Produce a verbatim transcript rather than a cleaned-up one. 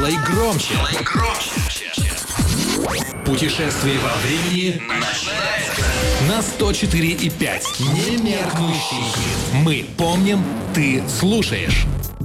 Делай громче. Путешествие во времени начинается на сто четыре и пять. Немеркнущий хит. Мы помним, ты слушаешь.